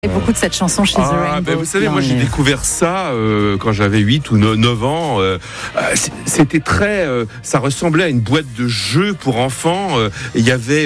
Et beaucoup de cette chanson chez The Rainbow. Vous savez, moi j'ai découvert ça quand j'avais 8 ou 9 ans. C'était très... ça ressemblait à une boîte de jeux pour enfants. Il y avait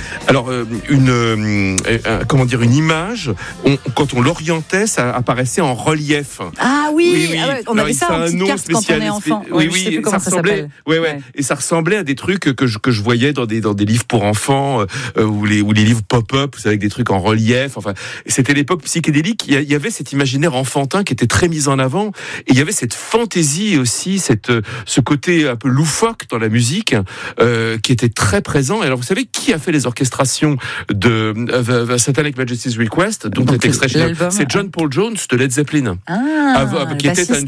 une image. Quand on l'orientait, ça apparaissait en relief. Ah oui. On avait ça en petite carte quand on est enfant. Oui, ça ressemblait. Ouais. Et ça ressemblait à des trucs que je voyais dans des livres pour enfants ou les livres pop-up, vous savez, avec des trucs en relief. Enfin, c'était l'époque psychédélique. Il y avait cet imaginaire enfantin qui était très mis en avant, et il y avait cette fantaisie aussi, ce côté un peu loufoque dans la musique qui était très présent. Et alors, vous savez qui a fait les orchestrations de The Satanic Majesty's Request, dont cet extrait, c'est John Paul Jones de Led Zeppelin, qui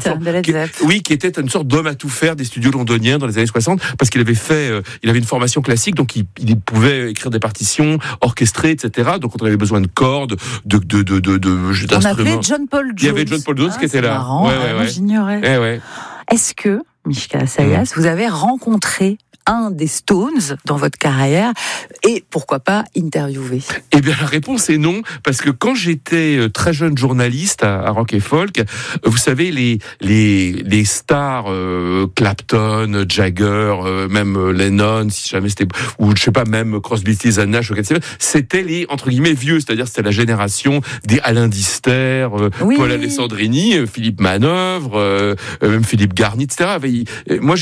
était une sorte d'homme à tout faire des studios londoniens dans les années 60, parce qu'il avait une formation classique, donc il pouvait écrire des partitions, orchestrer, etc. Donc on avait besoin de cordes, d'instruments. On avait John Paul Jones. Il y avait John Paul Jones qui était là. Marrant, moi j'ignorais. Est-ce que, Mishka Assayas, vous avez rencontré un des Stones dans votre carrière et pourquoi pas interviewé? Eh bien, la réponse est non, parce que quand j'étais très jeune journaliste à Rock et Folk, vous savez, les stars, Clapton, Jagger, même Lennon, si jamais c'était, ou je sais pas, même Crosby, Stills and Nash, c'était les, entre guillemets, vieux, c'est-à-dire c'était la génération des Alain Dister, Paul Alessandrini, Philippe Manœuvre, même Philippe Garny, etc. Moi,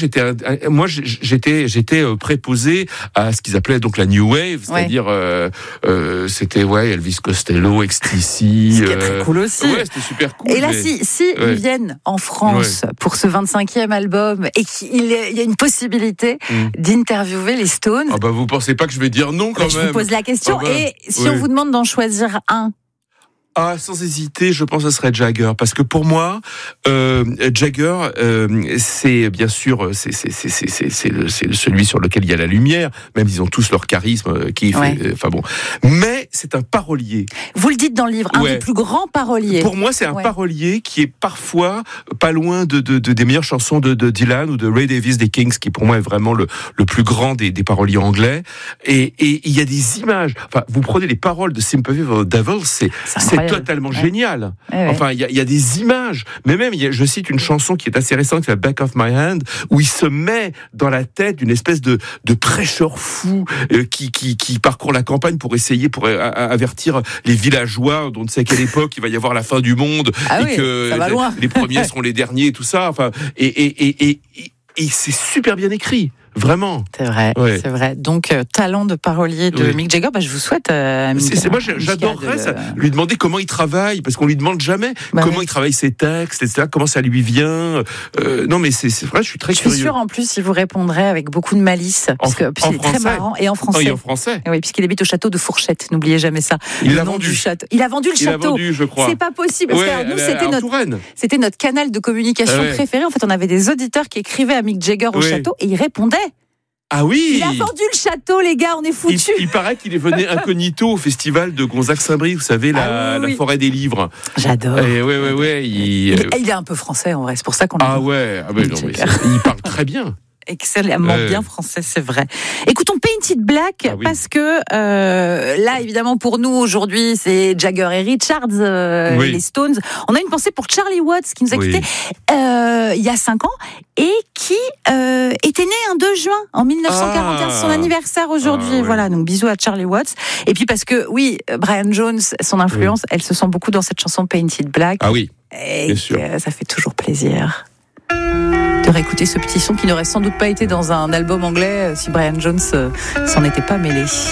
j'étais préposé à ce qu'ils appelaient donc la New Wave, c'est-à-dire c'était Elvis Costello, XTC. C'était très cool aussi. Ouais, c'était super cool. Et là, si ils viennent en France pour ce 25e album et qu'il y a une possibilité d'interviewer les Stones. Vous pensez pas que je vais dire non quand même? Je vous pose la question. Et si on vous demande d'en choisir un? Sans hésiter, je pense que ce serait Jagger, parce que pour moi, Jagger, c'est bien sûr, c'est celui sur lequel il y a la lumière. Même ils ont tous leur charisme, mais c'est un parolier. Vous le dites dans le livre, un des plus grands paroliers. Pour moi, c'est un parolier qui est parfois pas loin des meilleures chansons de Dylan ou de Ray Davies des Kings, qui pour moi est vraiment le plus grand des paroliers anglais. Et il y a des images. Enfin, vous prenez les paroles de Sympathy for the Devil, c'est totalement génial. Enfin, il y a des images. Mais même, je cite une chanson qui est assez récente, qui est Back of My Hand, où il se met dans la tête d'une espèce de prêcheur fou qui parcourt la campagne pour avertir les villageois dont on ne sait à quelle époque il va y avoir la fin du monde et que les premiers seront les derniers et tout ça. Enfin, et c'est super bien écrit. Vraiment. C'est vrai. Donc, talent de parolier de Mick Jagger, je vous souhaite... moi, j'adorerais lui demander comment il travaille, parce qu'on lui demande jamais comment il travaille ses textes, etc., comment ça lui vient. Non, mais c'est vrai, je suis très curieux. Je suis sûre, en plus, il vous répondrait avec beaucoup de malice, parce qu'il est très marrant, et en français. Oui, en français. Oui, puisqu'il habite au château de Fourchette, n'oubliez jamais ça. Il l'a vendu. Il a vendu le château. Il l'a vendu, je crois. C'est pas possible, parce que nous, c'était notre canal de communication préféré. En fait, on avait des auditeurs qui écrivaient à Mick Jagger au château, et il répondait. Ah oui! Il a vendu le château, les gars, on est foutus. Il paraît qu'il est venu incognito au festival de Gonzague-Saint-Brie, vous savez, la forêt des livres. J'adore. Il est un peu français, en vrai, c'est pour ça qu'on il parle très bien. Excellemment bien français, c'est vrai. Écoutons Painted Black, parce que là, évidemment, pour nous, aujourd'hui, c'est Jagger et Richards, les Stones. On a une pensée pour Charlie Watts, qui nous a quittés il y a 5 ans, et qui était né un 2 juin, en 1941, son anniversaire aujourd'hui. Voilà, donc bisous à Charlie Watts. Et puis parce que, Brian Jones, son influence, elle se sent beaucoup dans cette chanson Painted Black. Ah oui, bien sûr. Ça fait toujours plaisir de réécouter ce petit son qui n'aurait sans doute pas été dans un album anglais si Brian Jones s'en était pas mêlé.